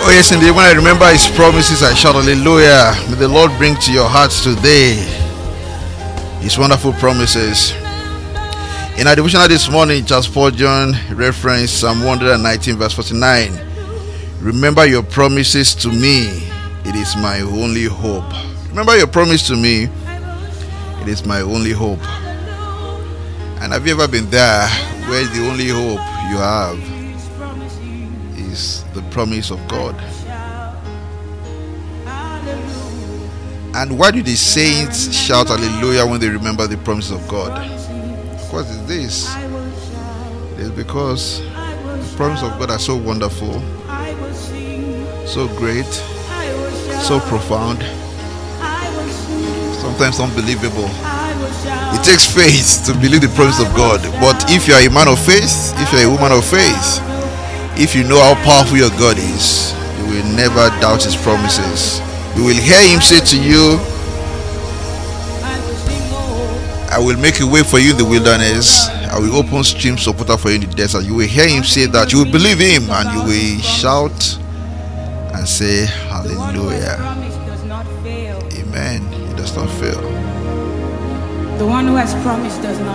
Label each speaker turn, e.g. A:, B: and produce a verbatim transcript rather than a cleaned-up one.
A: Oh yes, indeed. When I remember His promises, I shout hallelujah. May the Lord bring to your hearts today His wonderful promises. In our devotional this morning, Charles Spurgeon referenced Psalm one nineteen verse forty-nine. Remember your promises to me, it is my only hope. Remember your promise to me, it is my only hope. And have you ever been there where the only hope you have is the promise of God? And why do the saints shout hallelujah when they remember the promise of God? Of course, it's this. It's because the promise of God are so wonderful, so great, so profound, sometimes unbelievable. It takes faith to believe the promise of God. But if you are a man of faith, if you are a woman of faith, if you know how powerful your God is, you will never doubt His promises. You will hear Him say to you, I will make a way for you in the wilderness. I will open streams of water for you in the desert. You will hear Him say that. You will believe Him and you will shout and say hallelujah. Amen. He does not fail.
B: The one who has promised does not